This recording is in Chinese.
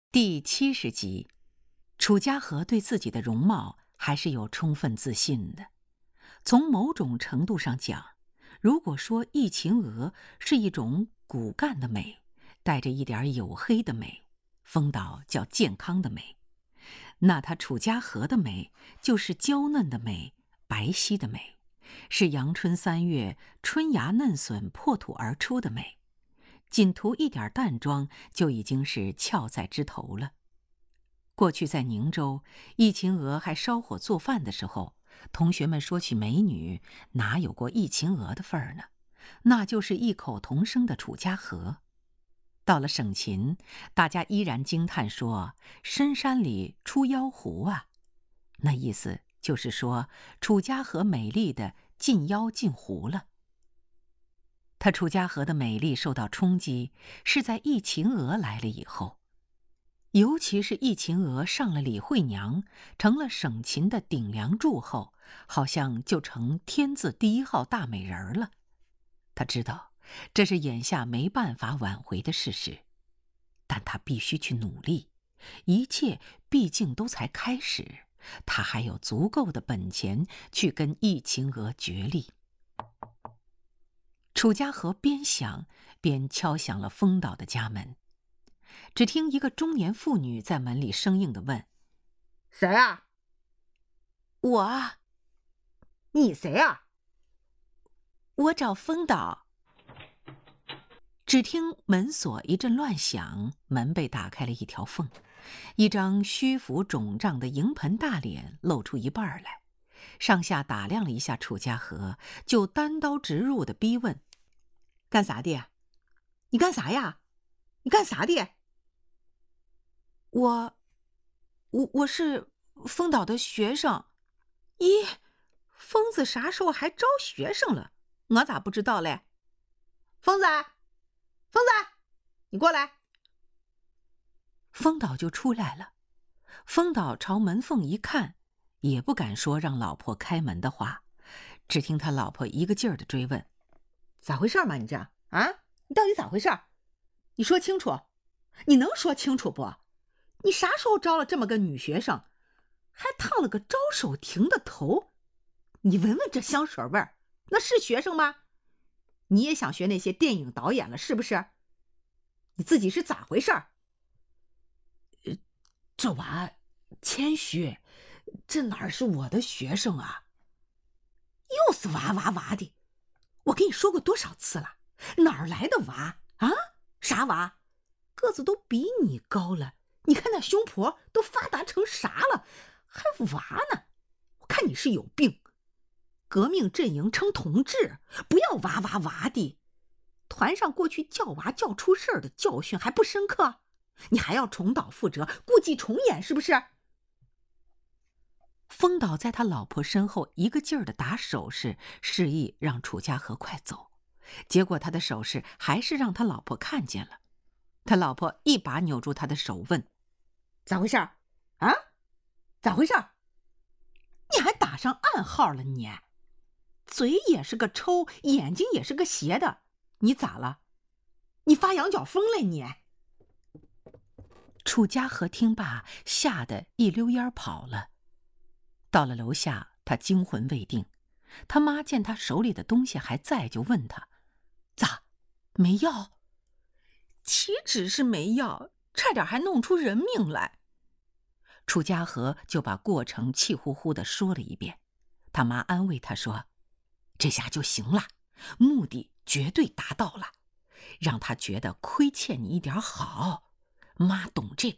第70集，楚家和对自己的容貌还是有充分自信的。从某种程度上讲，如果说易秦娥是一种骨干的美，带着一点黝黑的美，风岛叫健康的美，那他楚家和的美就是娇嫩的美，白皙的美，是阳春3月春芽嫩笋破土而出的美。仅涂一点淡妆就已经是俏在枝头了。过去在宁州，易秦娥还烧火做饭的时候，同学们说起美女，哪有过易秦娥的份儿呢？那就是异口同声的楚家和。到了省秦，大家依然惊叹说：“深山里出妖狐啊！”那意思就是说，楚家和美丽的进妖进狐了。她楚家和的美丽受到冲击，是在易秦娥来了以后，尤其是易秦娥上了李惠娘，成了省秦的顶梁柱后，好像就成天字第1号大美人了。她知道这是眼下没办法挽回的事实，但她必须去努力，一切毕竟都才开始，她还有足够的本钱去跟易秦娥决力。楚家和边想边敲响了风岛的家门，只听一个中年妇女在门里生硬地问：“ 谁啊？ 我啊， 你谁啊？ 我找风岛。”只听门锁一阵乱响，门被打开了一条缝，一张虚浮肿胀的银盆大脸露出一半来，上下打量了一下楚家和，就单刀直入地逼问：“ 干啥的？你干啥呀？你干啥的？” 我是风岛的学生。 咦，疯子啥时候还招学生了？我咋不知道嘞？疯子，疯子，你过来。 风岛就出来了。风岛朝门缝一看，也不敢说让老婆开门的话，只听他老婆一个劲儿地追问：“ 咋回事嘛？你这啊，你到底咋回事？你说清楚，你能说清楚不？你啥时候招了这么个女学生，还烫了个招手亭的头？你闻闻这香水味儿，那是学生吗？你也想学那些电影导演了是不是？你自己是咋回事？” 这娃谦虚，这哪是我的学生啊？ 又是娃娃娃的，我跟你说过多少次了，哪儿来的娃啊？啥娃？个子都比你高了，你看那胸脯都发达成啥了，还娃呢？我看你是有病。革命阵营称同志，不要娃娃娃的。团上过去叫娃叫出事儿的教训还不深刻？你还要重蹈覆辙，故伎重演是不是？ 风岛在他老婆身后一个劲儿地打手势，示意让楚家和快走。结果他的手势还是让他老婆看见了。他老婆一把扭住他的手问：“ 咋回事啊？咋回事？你还打上暗号了你？嘴也是个抽，眼睛也是个斜的，你咋了？你发羊角风了你？” 楚家和听罢，吓得一溜烟跑了。到了楼下，他惊魂未定。他妈见他手里的东西还在，就问他：“咋，没要？”“ 岂止是没要，差点还弄出人命来。” 楚家和就把过程气呼呼地说了一遍。他妈安慰他说：“这下就行了，目的绝对达到了，让他觉得亏欠你一点好。妈懂这个。”